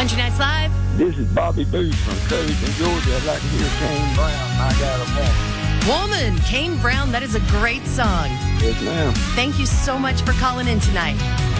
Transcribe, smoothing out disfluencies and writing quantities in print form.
Country Nights Live. This is Bobby Booth from Covington, Georgia. I'd like to hear Kane Brown, I Got a Woman. Woman, Kane Brown, that is a great song. Yes, ma'am. Thank you so much for calling in tonight.